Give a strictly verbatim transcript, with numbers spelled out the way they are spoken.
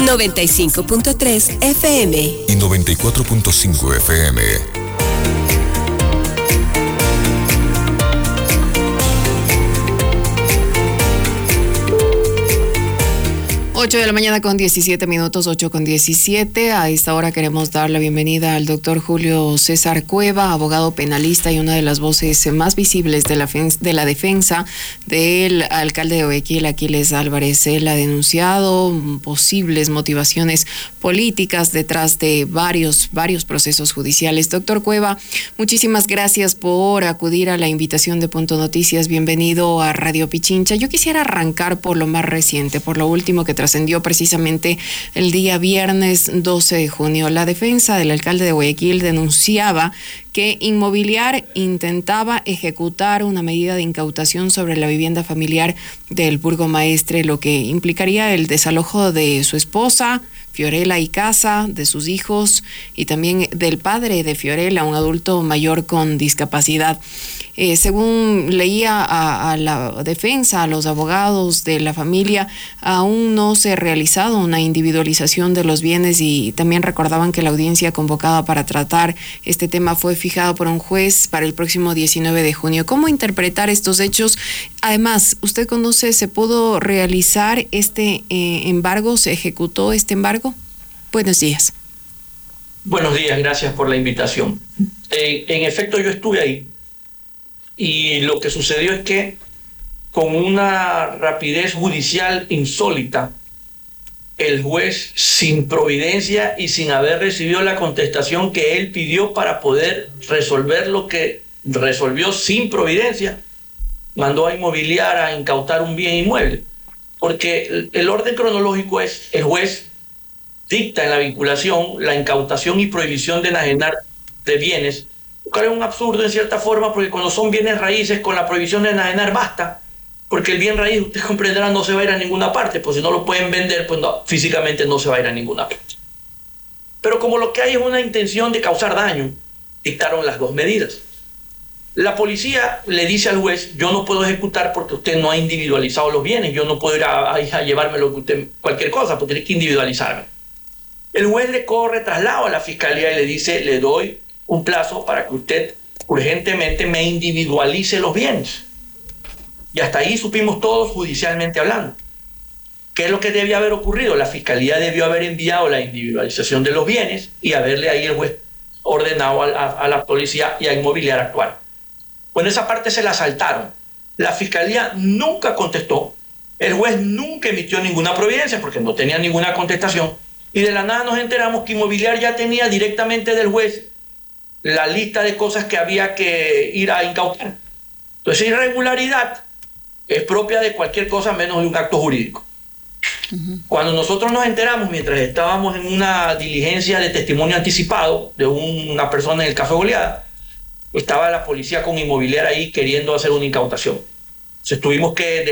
noventa y cinco punto tres F M y noventa y cuatro punto cinco F M. ocho de la mañana con diecisiete minutos, ocho con diecisiete. A esta hora queremos dar la bienvenida al doctor Julio César Cueva, abogado penalista y una de las voces más visibles de la, de la defensa del alcalde de Guayaquil, Aquiles Álvarez. Él ha denunciado posibles motivaciones políticas detrás de varios, varios procesos judiciales. Doctor Cueva, muchísimas gracias por acudir a la invitación de Punto Noticias. Bienvenido a Radio Pichincha. Yo quisiera arrancar por lo más reciente, por lo último que trascendió precisamente el día viernes doce de junio. La defensa del alcalde de Guayaquil denunciaba que Inmobiliar intentaba ejecutar una medida de incautación sobre la vivienda familiar del burgomaestre, lo que implicaría el desalojo de su esposa, Fiorella Icaza, de sus hijos y también del padre de Fiorella, un adulto mayor con discapacidad. Eh, según leía a, a la defensa, a los abogados de la familia, aún no se ha realizado una individualización de los bienes y también recordaban que la audiencia convocada para tratar este tema fue fijada por un juez para el próximo diecinueve de junio. ¿Cómo interpretar estos hechos? Además, ¿usted conoce, se pudo realizar este eh, embargo? ¿Se ejecutó este embargo? Buenos días. Buenos días, gracias por la invitación. Eh, en efecto, yo estuve ahí. Y lo que sucedió es que con una rapidez judicial insólita, el juez, sin providencia y sin haber recibido la contestación que él pidió para poder resolver lo que resolvió sin providencia, mandó a Inmobiliar a incautar un bien inmueble. Porque el, el orden cronológico es: el juez dicta en la vinculación la incautación y prohibición de enajenar de bienes. Es un absurdo en cierta forma, porque cuando son bienes raíces, con la prohibición de enajenar basta, porque el bien raíz, usted comprenderá, no se va a ir a ninguna parte, pues si no lo pueden vender, pues no, físicamente no se va a ir a ninguna parte. Pero como lo que hay es una intención de causar daño, dictaron las dos medidas. La policía le dice al juez: yo no puedo ejecutar porque usted no ha individualizado los bienes, yo no puedo ir a, a, a llevarme lo que usted, cualquier cosa, porque tiene que individualizarme. El juez le corre traslado a la fiscalía y le dice: le doy un plazo para que usted urgentemente me individualice los bienes. Y hasta ahí supimos todos judicialmente hablando. ¿Qué es lo que debía haber ocurrido? La fiscalía debió haber enviado la individualización de los bienes y haberle ahí el juez ordenado a, a, a la policía y a Inmobiliar actuar. Bueno, esa parte se la saltaron. La fiscalía nunca contestó, el juez nunca emitió ninguna providencia porque no tenía ninguna contestación, y de la nada nos enteramos que Inmobiliar ya tenía directamente del juez la lista de cosas que había que ir a incautar. Entonces, irregularidad es propia de cualquier cosa menos de un acto jurídico. Uh-huh. Cuando nosotros nos enteramos, mientras estábamos en una diligencia de testimonio anticipado de un, una persona en el Café Goleada, estaba la policía con Inmobiliar ahí queriendo hacer una incautación. Entonces tuvimos que